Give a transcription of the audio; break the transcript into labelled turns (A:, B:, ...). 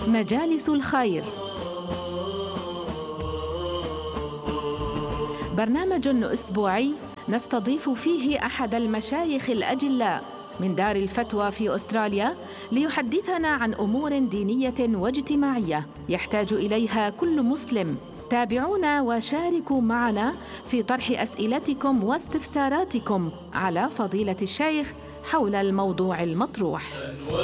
A: مجالس الخير، برنامج أسبوعي نستضيف فيه أحد المشايخ الأجلاء من دار الفتوى في أستراليا ليحدثنا عن أمور دينية واجتماعية يحتاج إليها كل مسلم. تابعونا وشاركوا معنا في طرح أسئلتكم واستفساراتكم على فضيلة الشيخ حول الموضوع المطروح.